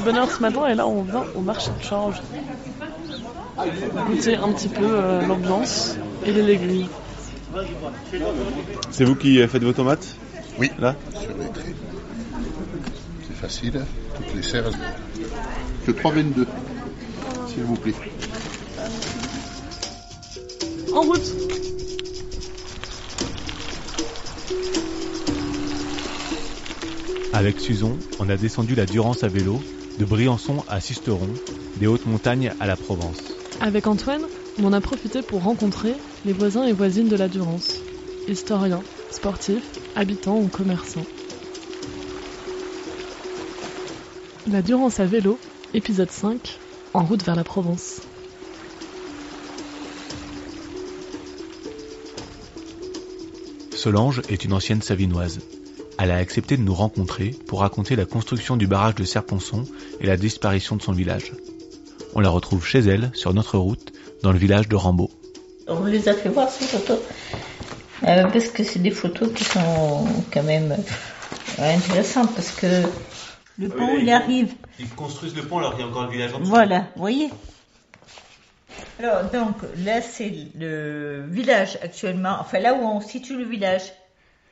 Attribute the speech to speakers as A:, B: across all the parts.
A: de bonne heure ce matin et là on vient au marché de change. Goûter un petit peu l'ambiance et les légumes.
B: C'est vous qui faites vos tomates ?
C: Oui,
B: là
C: sur les traits. C'est facile, toutes les serres. Que 3,22, s'il vous plaît.
A: En route.
D: Avec Suzon, on a descendu la Durance à vélo, de Briançon à Sisteron, des hautes montagnes à la Provence.
A: Avec Antoine, on en a profité pour rencontrer les voisins et voisines de la Durance. Historiens, sportifs, habitants ou commerçants. La Durance à vélo, épisode 5, en route vers la Provence.
D: Solange est une ancienne Savinoise. Elle a accepté de nous rencontrer pour raconter la construction du barrage de Serponçon et la disparition de son village. On la retrouve chez elle, sur notre route, dans le village de Rambaud.
E: On les a fait voir ces photos, parce que c'est des photos qui sont quand même intéressantes, parce que le pont, il arrive.
D: Ils construisent le pont alors qu'il y a encore le village en dessous.
E: Voilà, vous voyez. Alors, donc, là, c'est le village actuellement, enfin là où on situe le village. D'accord ?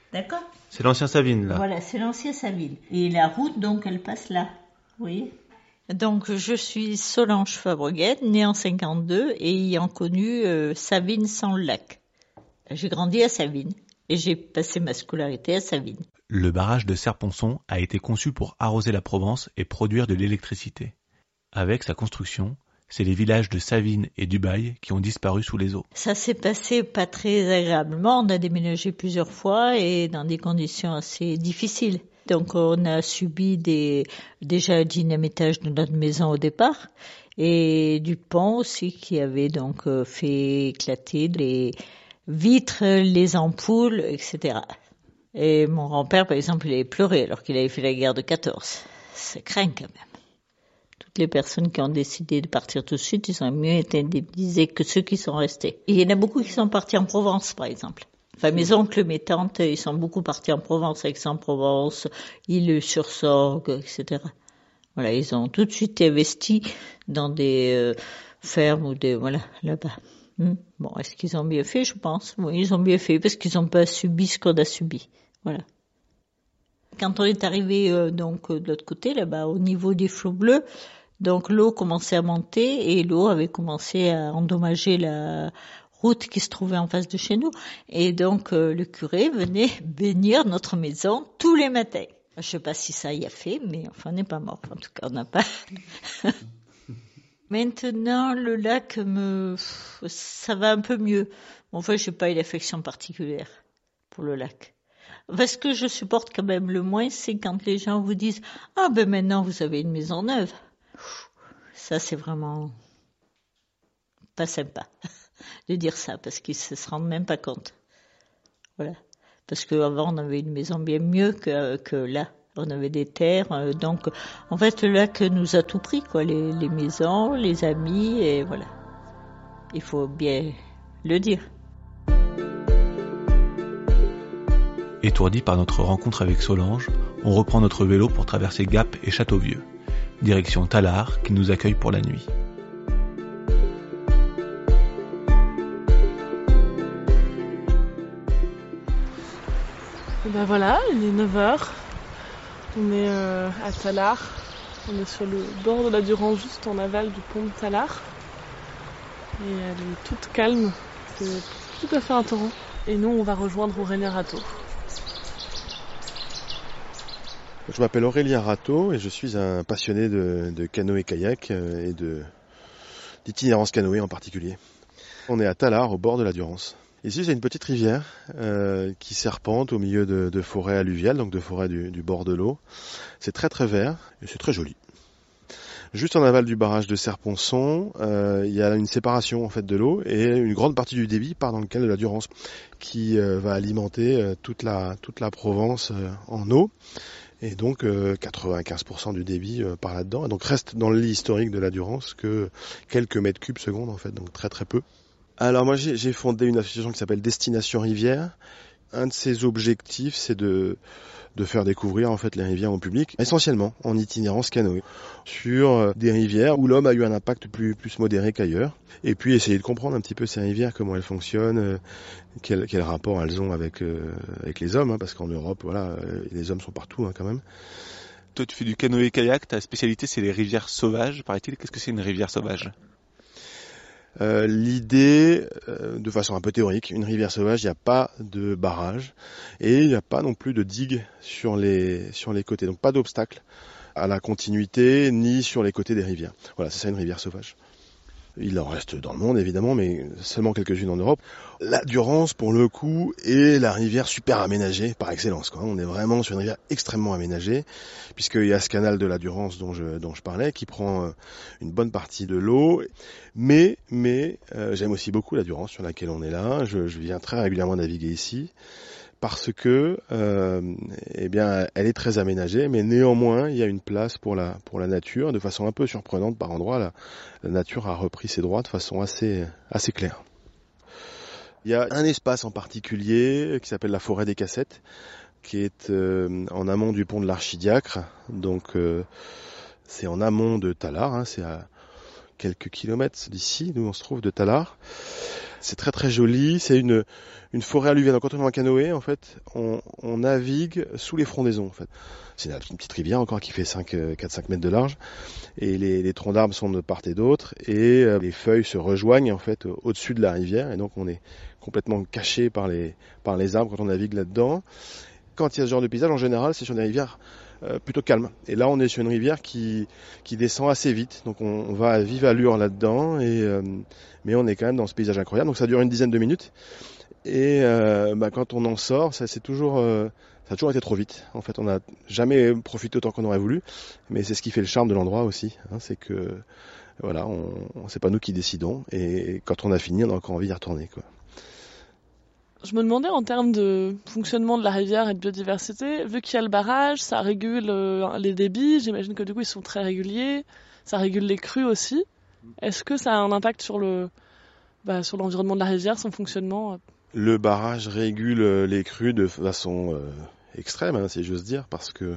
D: C'est l'ancien Savine, là.
E: Voilà, c'est l'ancien Savine. Et la route, donc, elle passe là. Vous voyez ? Donc, je suis Solange Fabreguet, née en 52 et ayant connu Savine sans le lac. J'ai grandi à Savine et j'ai passé ma scolarité à Savine.
D: Le barrage de Serponçon a été conçu pour arroser la Provence et produire de l'électricité. Avec sa construction, c'est les villages de Savine et d'Ubaye qui ont disparu sous les eaux.
E: Ça s'est passé pas très agréablement. On a déménagé plusieurs fois et dans des conditions assez difficiles. Donc on a subi déjà le dynamitage de notre maison au départ et du pont aussi qui avait donc fait éclater les vitres, les ampoules, etc. Et mon grand-père, par exemple, il avait pleuré alors qu'il avait fait la guerre de 14. Ça craint quand même. Toutes les personnes qui ont décidé de partir tout de suite, ils ont mieux été indemnisés que ceux qui sont restés. Et il y en a beaucoup qui sont partis en Provence, par exemple. Enfin, mes oncles, mes tantes, ils sont beaucoup partis en Provence, Aix-en-Provence, Île-sur-Sorgue, etc. Voilà, ils ont tout de suite investi dans des fermes ou des, voilà, là-bas. Bon, est-ce qu'ils ont bien fait, je pense? Oui, ils ont bien fait parce qu'ils n'ont pas subi ce qu'on a subi. Voilà. Quand on est arrivé donc de l'autre côté, là-bas, au niveau des flots bleus, donc l'eau commençait à monter et l'eau avait commencé à endommager la route qui se trouvait en face de chez nous. Et donc le curé venait bénir notre maison tous les matins. Je sais pas si ça y a fait, mais enfin on n'est pas mort. En tout cas, on n'a pas. Maintenant, le lac ça va un peu mieux. Enfin, je n'ai pas une affection particulière pour le lac. Parce que je supporte quand même le moins, c'est quand les gens vous disent « Ah ben maintenant vous avez une maison neuve ». Ça c'est vraiment pas sympa de dire ça, parce qu'ils se rendent même pas compte. Voilà. Parce qu'avant on avait une maison bien mieux que là. On avait des terres, donc en fait le lac nous a tout pris, quoi, les maisons, les amis, et voilà. Il faut bien le dire.
D: Étourdi par notre rencontre avec Solange, on reprend notre vélo pour traverser Gap et Châteauvieux. Direction Tallard qui nous accueille pour la nuit.
A: Et ben voilà, il est 9h. On est à Tallard. On est sur le bord de la Durance, juste en aval du pont de Tallard. Et elle est toute calme. C'est tout à fait un torrent. Et nous, on va rejoindre Aurélien Rateau.
B: Je m'appelle Aurélien Rateau et je suis un passionné de canoë-kayak et d'itinérance canoë en particulier. On est à Tallard, au bord de la Durance. Ici, c'est une petite rivière qui serpente au milieu de forêts alluviales, donc de forêts du bord de l'eau. C'est très très vert et c'est très joli. Juste en aval du barrage de Serponçon, il y a une séparation en fait de l'eau et une grande partie du débit part dans le canal de la Durance qui va alimenter toute la Provence en eau. Et donc 95% du débit part là-dedans. Et donc reste dans le lit historique de la Durance que quelques mètres cubes secondes en fait, donc très très peu. Alors moi j'ai fondé une association qui s'appelle Destination Rivière, un de ses objectifs, c'est de faire découvrir en fait les rivières au public, essentiellement en itinérance canoë, sur des rivières où l'homme a eu un impact plus modéré qu'ailleurs, et puis essayer de comprendre un petit peu ces rivières, comment elles fonctionnent, quel rapport elles ont avec les hommes, hein, parce qu'en Europe, voilà, les hommes sont partout hein, quand même.
D: Toi, tu fais du canoë-kayak, ta spécialité c'est les rivières sauvages, paraît-il. Qu'est-ce que c'est une rivière sauvage ?
B: L'idée, de façon un peu théorique, une rivière sauvage, il n'y a pas de barrage et il n'y a pas non plus de digue sur les côtés, donc pas d'obstacle à la continuité ni sur les côtés des rivières. Voilà, c'est ça une rivière sauvage. Il en reste dans le monde évidemment, mais seulement quelques-unes en Europe. La Durance, pour le coup, est la rivière super aménagée par excellence, quoi. On est vraiment sur une rivière extrêmement aménagée, puisqu'il y a ce canal de la Durance dont je parlais, qui prend une bonne partie de l'eau. Mais j'aime aussi beaucoup la Durance sur laquelle on est là. Je viens très régulièrement naviguer ici. Parce que, elle est très aménagée, mais néanmoins, il y a une place pour la nature, de façon un peu surprenante par endroits. La nature a repris ses droits de façon assez claire. Il y a un espace en particulier qui s'appelle la forêt des Cassettes, qui est en amont du pont de l'Archidiacre. Donc, c'est en amont de Tallard, hein, c'est à quelques kilomètres d'ici, d'où on se trouve, de Tallard. C'est très très joli, c'est une forêt alluviale. Donc quand on est en canoë, en fait, on navigue sous les frondaisons, en fait. C'est une petite rivière encore qui fait 4-5 mètres de large, et les troncs d'arbres sont de part et d'autre, et les feuilles se rejoignent en fait au-dessus de la rivière, et donc on est complètement caché par les arbres quand on navigue là-dedans. Quand il y a ce genre de paysage, en général, c'est sur des rivières plutôt calmes. Et là, on est sur une rivière qui descend assez vite, donc on va à vive allure là-dedans, mais on est quand même dans ce paysage incroyable. Donc ça dure une dizaine de minutes, et quand on en sort, ça a toujours été trop vite. En fait, on n'a jamais profité autant qu'on aurait voulu, mais c'est ce qui fait le charme de l'endroit aussi, hein, c'est que voilà, c'est pas nous qui décidons, et quand on a fini, on a encore envie d'y retourner, quoi.
A: Je me demandais en termes de fonctionnement de la rivière et de biodiversité, vu qu'il y a le barrage, ça régule les débits, j'imagine que du coup ils sont très réguliers, ça régule les crues aussi. Est-ce que ça a un impact sur l'environnement de la rivière, son fonctionnement ?
B: Le barrage régule les crues de façon extrême, hein, si j'ose dire, parce que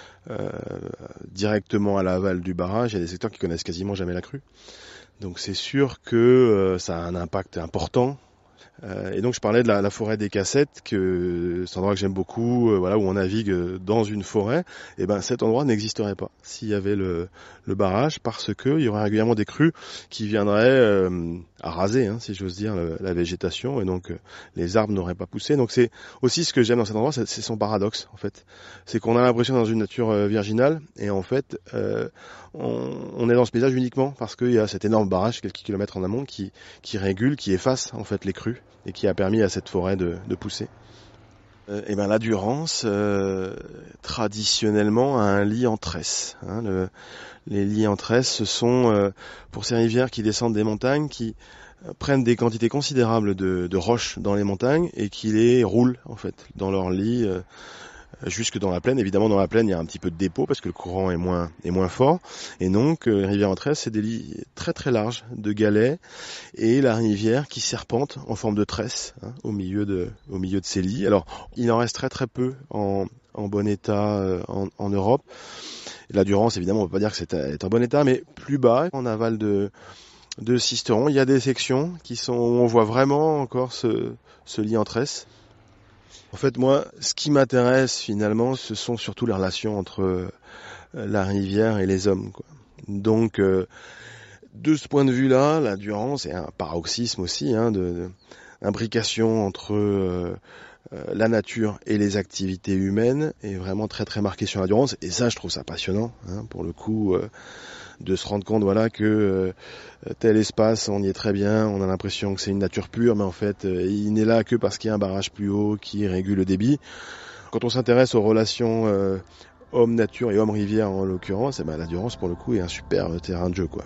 B: directement à l'aval du barrage, il y a des secteurs qui connaissent quasiment jamais la crue. Donc c'est sûr que ça a un impact important. Et donc je parlais de la forêt des Cassettes, c'est un endroit que j'aime beaucoup, où on navigue dans une forêt. Et cet endroit n'existerait pas s'il y avait le barrage, parce que il y aurait régulièrement des crues qui viendraient raser, hein, si j'ose dire, la végétation, et donc les arbres n'auraient pas poussé. Donc c'est aussi ce que j'aime dans cet endroit, c'est son paradoxe en fait. C'est qu'on a l'impression dans une nature virginale, et en fait on est dans ce paysage uniquement parce qu'il y a cet énorme barrage quelques kilomètres en amont qui régule, qui efface en fait les crues, et qui a permis à cette forêt de pousser. La Durance, traditionnellement, a un lit en tresse. Hein. Les lits en tresse, ce sont pour ces rivières qui descendent des montagnes, qui prennent des quantités considérables de roches dans les montagnes et qui les roulent en fait dans leur lit jusque dans la plaine. Évidemment, dans la plaine, il y a un petit peu de dépôt parce que le courant est moins fort. Et donc, les rivières en tresse, c'est des lits très très larges de galets, et la rivière qui serpente en forme de tresse, hein, au milieu de ces lits. Alors, il en reste très très peu en bon état en Europe. La Durance, évidemment, on ne peut pas dire que c'est en bon état, mais plus bas, en aval de Sisteron, il y a des sections où on voit vraiment encore ce lit en tresse. En fait, moi, ce qui m'intéresse finalement, ce sont surtout les relations entre la rivière et les hommes, quoi. Donc, de ce point de vue-là, la Durance est un paroxysme aussi, hein, d'imbrication entre la nature et les activités humaines, est vraiment très très marquée sur la Durance. Et ça, je trouve ça passionnant, hein, pour le coup, de se rendre compte, que tel espace, on y est très bien, on a l'impression que c'est une nature pure, mais en fait, il n'est là que parce qu'il y a un barrage plus haut qui régule le débit. Quand on s'intéresse aux relations homme-nature et homme-rivière en l'occurrence, la Durance, pour le coup, est un super terrain de jeu, quoi.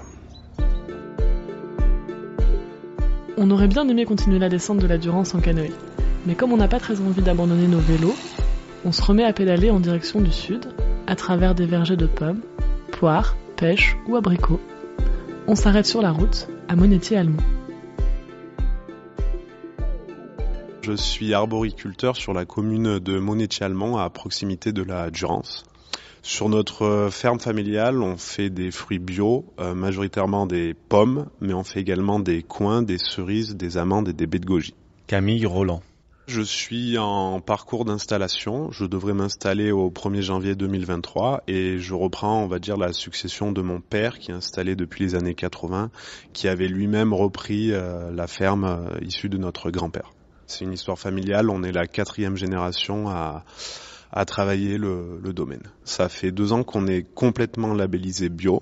A: On aurait bien aimé continuer la descente de la Durance en canoë, mais comme on n'a pas très envie d'abandonner nos vélos, on se remet à pédaler en direction du sud, à travers des vergers de pommes, poires, pêches ou abricots. On s'arrête sur la route, à Monetier-Almont.
F: Je suis arboriculteur sur la commune de Monétier-Allemand, à proximité de la Durance. Sur notre ferme familiale, on fait des fruits bio, majoritairement des pommes, mais on fait également des coings, des cerises, des amandes et des baies de goji.
D: Camille Roland.
F: Je suis en parcours d'installation. Je devrais m'installer au 1er janvier 2023 et je reprends, on va dire, la succession de mon père qui est installé depuis les années 80, qui avait lui-même repris la ferme issue de notre grand-père. C'est une histoire familiale. On est la 4e génération à travailler le domaine. Ça fait 2 ans qu'on est complètement labellisé bio.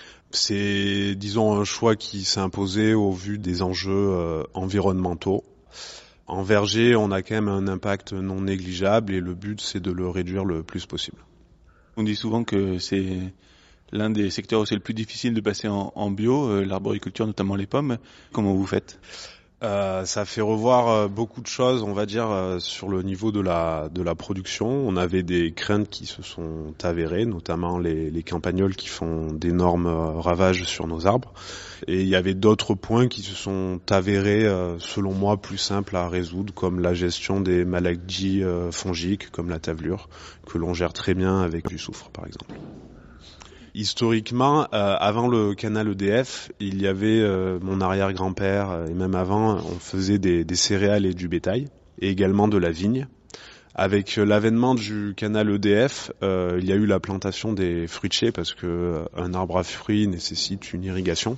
F: C'est, disons, un choix qui s'est imposé au vu des enjeux environnementaux. En verger, on a quand même un impact non négligeable et le but, c'est de le réduire le plus possible.
D: On dit souvent que c'est l'un des secteurs où c'est le plus difficile de passer en bio, l'arboriculture, notamment les pommes. Comment vous faites ?
F: Ça fait revoir beaucoup de choses, on va dire, sur le niveau de la production. On avait des craintes qui se sont avérées, notamment les campagnols qui font d'énormes ravages sur nos arbres. Et il y avait d'autres points qui se sont avérés, selon moi, plus simples à résoudre, comme la gestion des maladies fongiques, comme la tavelure, que l'on gère très bien avec du soufre, par exemple. Historiquement, avant le canal EDF, il y avait mon arrière-grand-père, et même avant, on faisait des céréales et du bétail, et également de la vigne. Avec l'avènement du canal EDF, il y a eu la plantation des fruitiers, parce que un arbre à fruits nécessite une irrigation.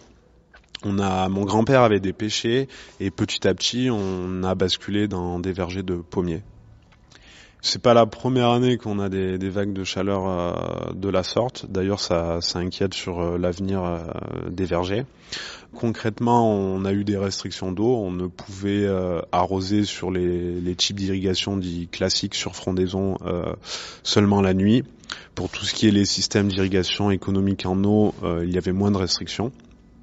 F: Mon grand-père avait des pêchers, et petit à petit, on a basculé dans des vergers de pommiers. C'est pas la première année qu'on a des vagues de chaleur de la sorte. D'ailleurs, ça inquiète sur l'avenir des vergers. Concrètement, on a eu des restrictions d'eau. On ne pouvait arroser sur les types d'irrigation dits classiques sur frondaison seulement la nuit. Pour tout ce qui est les systèmes d'irrigation économique en eau, il y avait moins de restrictions.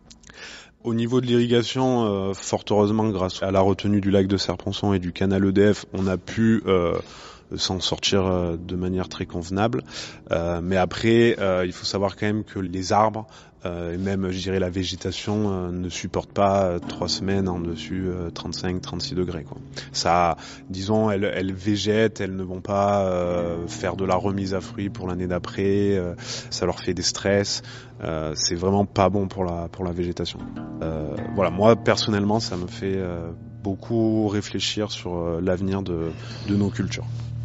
F: Au niveau de l'irrigation, fort heureusement, grâce à la retenue du lac de Serponçon et du canal EDF, on a pu s'en sortir de manière très convenable. Mais après, il faut savoir quand même que les arbres, et même, je dirais, la végétation ne supporte pas 3 semaines en dessus 35-36 degrés, quoi. Ça, disons, elles végètent, elles ne vont pas faire de la remise à fruits pour l'année d'après. Ça leur fait des stress. C'est vraiment pas bon pour la végétation. Voilà, moi personnellement, ça me fait beaucoup réfléchir sur l'avenir de nos cultures.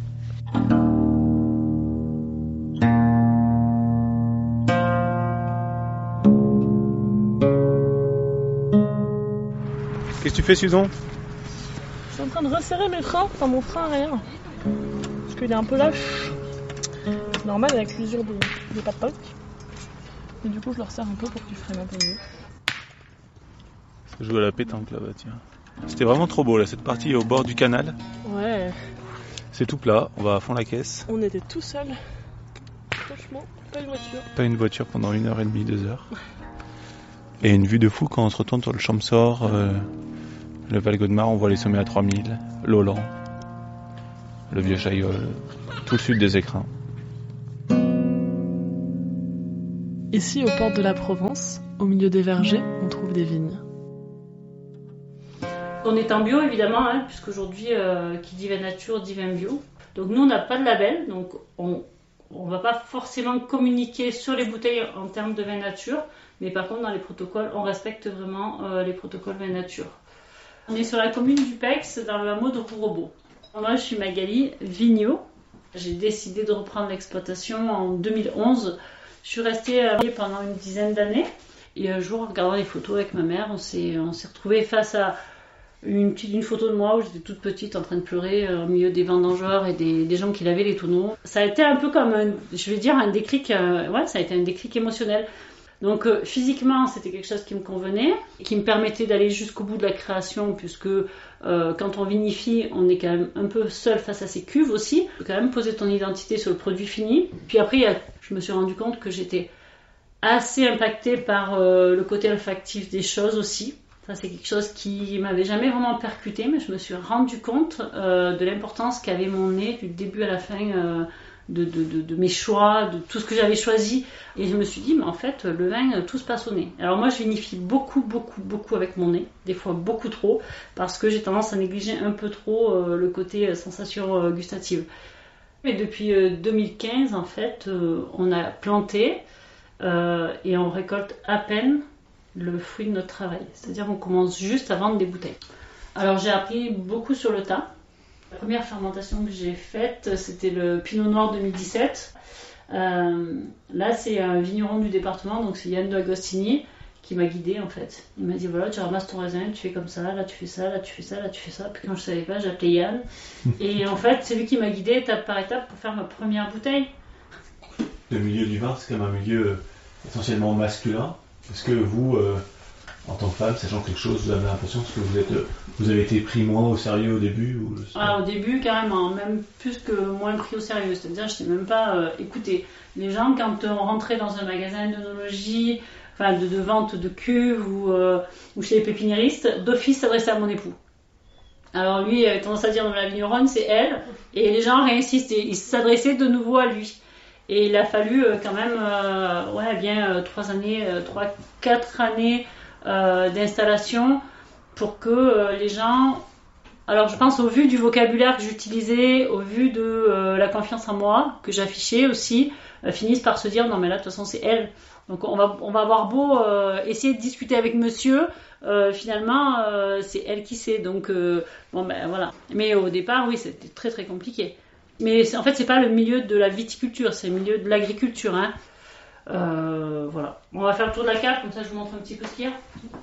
D: Qu'est-ce que tu fais, Susan ?
A: Je suis en train de resserrer mes freins, enfin mon frein arrière, parce qu'il est un peu lâche. C'est normal avec l'usure des patocs. Et du coup, je le resserre un peu pour qu'il freine un peu mieux.
D: Je joue à la pétanque là-bas, tiens. C'était vraiment trop beau là, cette partie au bord du canal.
A: Ouais.
D: C'est tout plat, on va à fond la caisse.
A: On était tout seuls. Franchement, pas une voiture.
D: Pas une voiture pendant 1h30, 2 heures. Et une vue de fou quand on se retourne sur le Champsaur, le Val-Godemar, on voit les sommets à 3000, l'Olan, le Vieux Chaillol, tout le sud des Écrins.
A: Ici, au port de la Provence, au milieu des vergers, on trouve des vignes.
G: On est en bio évidemment, puisqu'aujourd'hui, qui dit vin nature dit vin bio. Donc nous, on n'a pas de label, donc on ne va pas forcément communiquer sur les bouteilles en termes de vin nature, mais par contre, dans les protocoles, on respecte vraiment les protocoles vin nature. On est sur la commune du Pex, dans le hameau de Rourobo. Moi, je suis Magali Vigneault. J'ai décidé de reprendre l'exploitation en 2011. Je suis restée pendant une dizaine d'années. Et un jour, en regardant les photos avec ma mère, on s'est retrouvés face à une photo de moi où j'étais toute petite en train de pleurer au milieu des vendangeurs et des gens qui lavaient les tonneaux. Ça a été un peu comme, un déclic, ça a été un déclic émotionnel. Donc physiquement, c'était quelque chose qui me convenait, qui me permettait d'aller jusqu'au bout de la création, puisque quand on vinifie, on est quand même un peu seul face à ses cuves aussi. Il faut quand même poser ton identité sur le produit fini. Puis après, je me suis rendu compte que j'étais assez impactée par le côté olfactif des choses aussi. Ça, c'est quelque chose qui m'avait jamais vraiment percuté, mais je me suis rendu compte de l'importance qu'avait mon nez du début à la fin de mes choix, de tout ce que j'avais choisi. Et je me suis dit, mais en fait, le vin, tout se passe au nez. Alors moi, je vinifie beaucoup avec mon nez, des fois beaucoup trop, parce que j'ai tendance à négliger un peu trop le côté sensation gustative. Et depuis 2015, en fait, on a planté et on récolte à peine le fruit de notre travail. C'est-à-dire qu'on commence juste à vendre des bouteilles. Alors j'ai appris beaucoup sur le tas. La première fermentation que j'ai faite, c'était le Pinot Noir 2017. Là, c'est un vigneron du département, donc c'est Yann de Agostini, qui m'a guidée en fait. Il m'a dit voilà, tu ramasses ton raisin, tu fais comme ça, là tu fais ça, là tu fais ça, là tu fais ça. Puis quand je savais pas, j'appelais Yann. Et en fait, c'est lui qui m'a guidée étape par étape pour faire ma première bouteille.
D: Le milieu du vin, c'est quand même un milieu essentiellement masculin. Est-ce que vous, en tant que femme, sachant quelque chose, vous avez l'impression que vous avez été pris moins au sérieux au début ou
G: au début, carrément, même plus que moins pris au sérieux. C'est-à-dire, je ne sais même pas écouter. Les gens, quand on rentrait dans un magasin d'œnologie, enfin de vente de cuves ou chez les pépiniéristes, d'office s'adressait à mon époux. Alors lui, il avait tendance à dire dans la vigneronne, c'est elle, et les gens réinsistaient. Ils s'adressaient de nouveau à lui. Et il a fallu quand même 4 années d'installation pour que les gens, alors je pense au vu du vocabulaire que j'utilisais, au vu de la confiance en moi que j'affichais aussi, finissent par se dire non mais là de toute façon c'est elle. Donc on va avoir beau essayer de discuter avec monsieur, finalement c'est elle qui sait. Donc voilà. Mais au départ oui c'était très très compliqué. Mais en fait c'est pas le milieu de la viticulture, c'est le milieu de l'agriculture. Hein. Voilà. On va faire le tour de la cave, comme ça je vous montre un petit peu ce qu'il y a.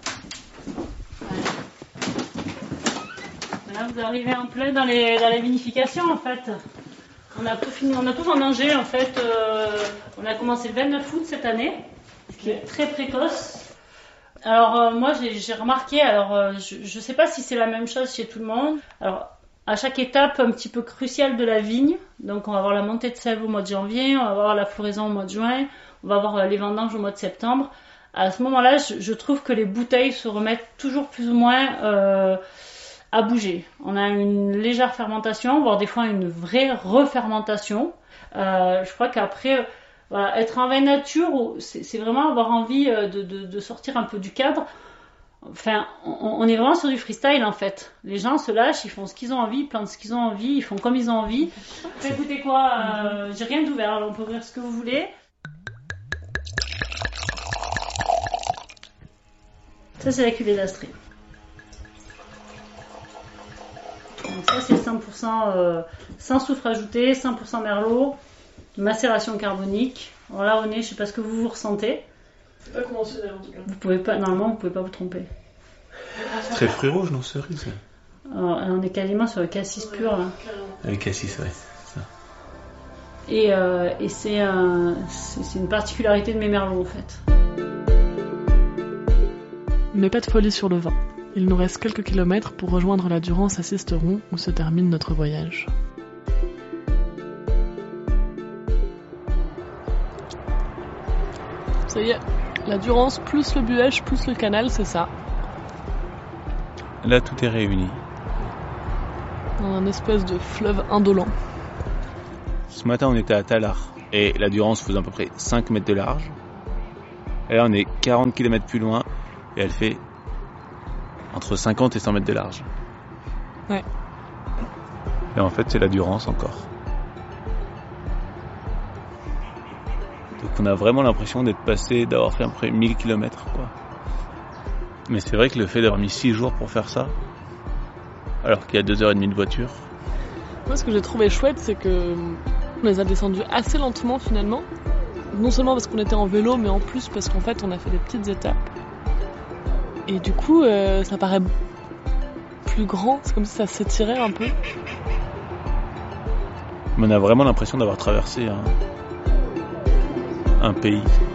G: Là vous arrivez en plein dans la vinification en fait. On a tout fini, on a tout mangé en fait. On a commencé le 29 août cette année, ce qui est très précoce. Alors moi j'ai remarqué, je sais pas si c'est la même chose chez tout le monde. Alors à chaque étape un petit peu cruciale de la vigne, donc on va avoir la montée de sève au mois de janvier, on va avoir la floraison au mois de juin, on va avoir les vendanges au mois de septembre. À ce moment-là, je trouve que les bouteilles se remettent toujours plus ou moins à bouger. On a une légère fermentation, voire des fois une vraie refermentation. Je crois qu'après, voilà, être en vin nature, c'est vraiment avoir envie de sortir un peu du cadre. Enfin, on est vraiment sur du freestyle en fait. Les gens se lâchent, ils font ce qu'ils ont envie, ils plantent ce qu'ils ont envie, ils font comme ils ont envie. Écoutez quoi, j'ai rien d'ouvert, alors on peut ouvrir ce que vous voulez. Ça c'est la cuvée d'Astrée. Donc ça c'est 100% sans soufre ajouté, 100% merlot, macération carbonique. Alors là au nez, je sais pas ce que vous ressentez.
A: C'est pas conventionnel en tout cas.
G: Normalement vous pouvez pas vous tromper.
D: C'est très fruit rouge, non, cerise.
G: Alors, on est quasiment sur le cassis pur là.
D: Le cassis, ouais. Ça.
G: Et c'est une particularité de mes merlots en fait.
A: Mais pas de folie sur le vin. Il nous reste quelques kilomètres pour rejoindre la Durance à Sisteron où se termine notre voyage. Ça y est, la Durance plus le Buëch plus le canal, c'est ça.
D: Là, tout est réuni.
A: Dans un espèce de fleuve indolent.
D: Ce matin, on était à Tallard et la Durance faisait à peu près 5 mètres de large. Et là, on est 40 km plus loin et elle fait entre 50 et 100 mètres de large.
A: Ouais.
D: Et en fait, c'est la Durance encore. Donc on a vraiment l'impression d'avoir fait à peu près 1000 km, quoi. Mais c'est vrai que le fait d'avoir mis 6 jours pour faire ça, alors qu'il y a 2h30 de voiture.
A: Moi, ce que j'ai trouvé chouette, c'est que on les a descendus assez lentement finalement. Non seulement parce qu'on était en vélo, mais en plus parce qu'en fait, on a fait des petites étapes. Et du coup, ça paraît plus grand, c'est comme si ça s'étirait un peu.
D: Mais on a vraiment l'impression d'avoir traversé un pays.